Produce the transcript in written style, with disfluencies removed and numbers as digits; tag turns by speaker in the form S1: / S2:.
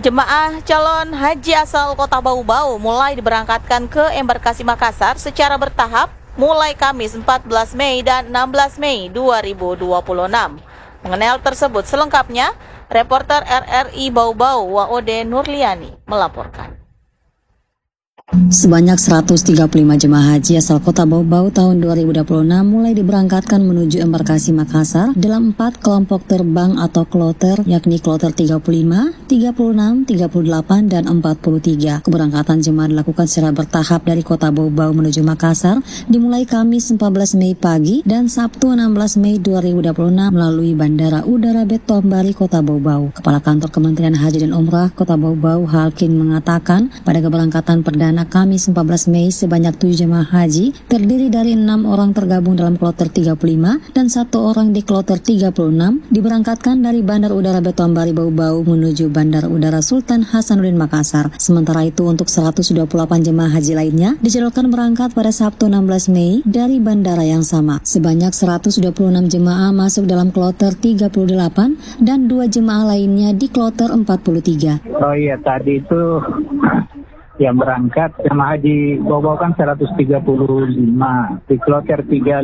S1: Jemaah calon haji asal Kota Bau-Bau mulai diberangkatkan ke embarkasi Makassar secara bertahap mulai Kamis 14 Mei dan 16 Mei 2026. Mengenai hal tersebut selengkapnya, reporter RRI Bau-Bau Waode Nurliani melaporkan.
S2: Sebanyak 135 jemaah haji asal Kota Bau-Bau tahun 2026 mulai diberangkatkan menuju embarkasi Makassar dalam 4 kelompok terbang atau kloter, yakni kloter 35, 36, 38, dan 43. Keberangkatan jemaah dilakukan secara bertahap dari Kota Bau-Bau menuju Makassar, dimulai Kamis 14 Mei pagi dan Sabtu 16 Mei 2026 melalui Bandara Udara Betombari Kota Bau-Bau. Kepala Kantor Kementerian Haji dan Umrah Kota Bau-Bau Halkin mengatakan pada keberangkatan perdana Kamis 14 Mei sebanyak 7 jemaah haji terdiri dari 6 orang tergabung dalam kloter 35 dan 1 orang di kloter 36 diberangkatkan dari Bandar Udara Betombari Bau-Bau menuju Bandar Udara Sultan Hasanuddin Makassar. Sementara itu untuk 128 jemaah haji lainnya dijadwalkan berangkat pada Sabtu 16 Mei dari bandara yang sama. Sebanyak 126 jemaah masuk dalam kloter 38 dan 2 jemaah lainnya di kloter 43.
S3: Oh iya, tadi itu yang berangkat jemaah haji Bau-Bau kan 135 di kloter 35